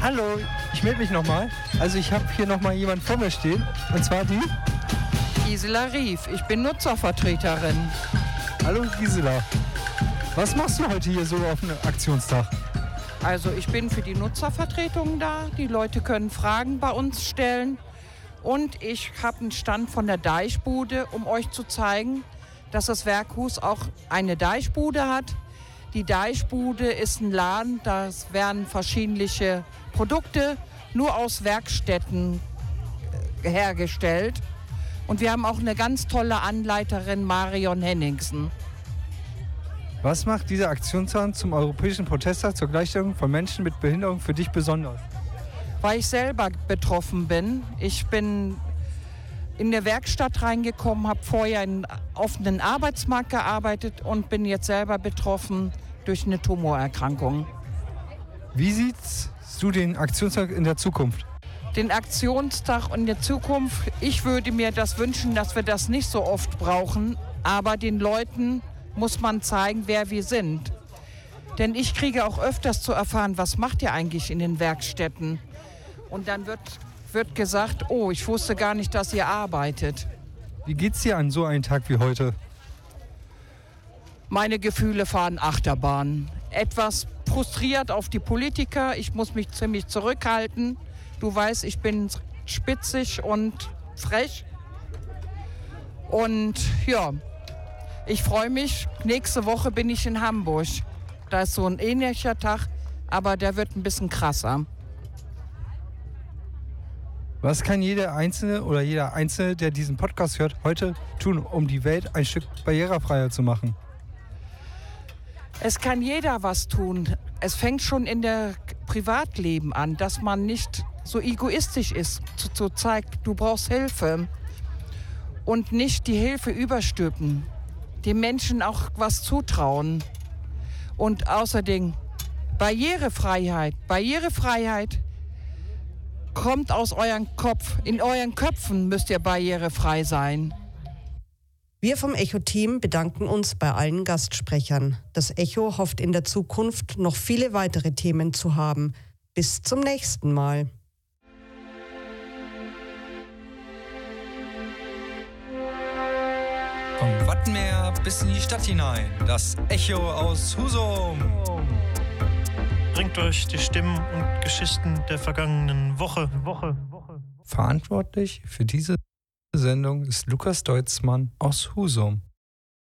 Hallo, ich melde mich nochmal. Also ich habe hier nochmal jemanden vor mir stehen. Und zwar die Gisela Rief. Ich bin Nutzervertreterin. Hallo Gisela. Was machst du heute hier so auf einem Aktionstag? Also ich bin für die Nutzervertretung da. Die Leute können Fragen bei uns stellen. Und ich habe einen Stand von der Deichbude, um euch zu zeigen, dass das Werkhus auch eine Deichbude hat. Die Deichbude ist ein Laden, da werden verschiedene Produkte nur aus Werkstätten hergestellt. Und wir haben auch eine ganz tolle Anleiterin, Marion Henningsen. Was macht dieser Aktionstag zum Europäischen Protesttag zur Gleichstellung von Menschen mit Behinderung für dich besonders? Weil ich selber betroffen bin. Ich bin in der Werkstatt reingekommen, habe vorher auf einem Arbeitsmarkt gearbeitet und bin jetzt selber betroffen durch eine Tumorerkrankung. Wie siehst du den Aktionstag in der Zukunft? Den Aktionstag in der Zukunft, ich würde mir das wünschen, dass wir das nicht so oft brauchen, aber den Leuten muss man zeigen, wer wir sind. Denn ich kriege auch öfters zu erfahren, was macht ihr eigentlich in den Werkstätten? Und dann wird gesagt, oh, ich wusste gar nicht, dass ihr arbeitet. Wie geht's dir an so einen Tag wie heute? Meine Gefühle fahren Achterbahn. Etwas frustriert auf die Politiker. Ich muss mich ziemlich zurückhalten. Du weißt, ich bin spitzig und frech. Und ja, ich freue mich. Nächste Woche bin ich in Hamburg. Da ist so ein ähnlicher Tag, aber der wird ein bisschen krasser. Was kann jeder Einzelne, der diesen Podcast hört, heute tun, um die Welt ein Stück barrierefreier zu machen? Es kann jeder was tun. Es fängt schon in der Privatleben an, dass man nicht so egoistisch ist, so zeigt, du brauchst Hilfe und nicht die Hilfe überstülpen, den Menschen auch was zutrauen. Und außerdem Barrierefreiheit kommt aus eurem Kopf. In euren Köpfen müsst ihr barrierefrei sein. Wir vom Echo-Team bedanken uns bei allen Gastsprechern. Das Echo hofft in der Zukunft noch viele weitere Themen zu haben. Bis zum nächsten Mal. Vom Wattenmeer bis in die Stadt hinein, das Echo aus Husum. Bringt euch die Stimmen und Geschichten der vergangenen Woche. Verantwortlich für diese Sendung ist Lukas Deutzmann aus Husum.